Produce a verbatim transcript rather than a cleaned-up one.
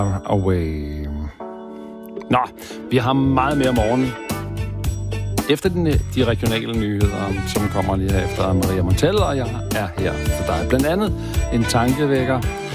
Away. Nå, vi har meget mere morgen. Efter de, de regionale nyheder, som kommer lige her efter Maria Montell, og jeg er her for dig. Blandt andet en tankevækker